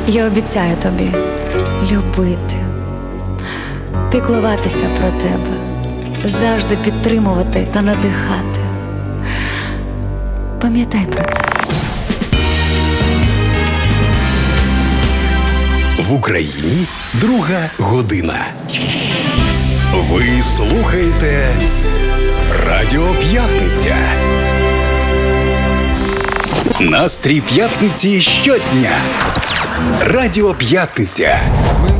Я обіцяю тобі любити, піклуватися про тебе, завжди підтримувати та надихати. Пам'ятай про це. В Україні друга година. Ви слухаєте Радіо П'ятниця. Настрій п'ятниці щодня. Радіо П'ятниця. Ми